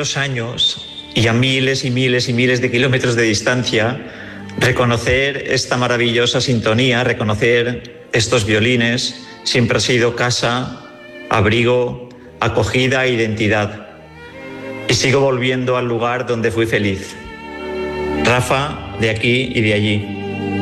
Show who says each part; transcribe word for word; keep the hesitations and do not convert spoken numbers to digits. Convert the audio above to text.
Speaker 1: los años y a miles y miles y miles de kilómetros de distancia, reconocer esta maravillosa sintonía, reconocer estos violines, siempre ha sido casa, abrigo, acogida e identidad. Y sigo volviendo al lugar donde fui feliz. Rafa, de aquí y de allí.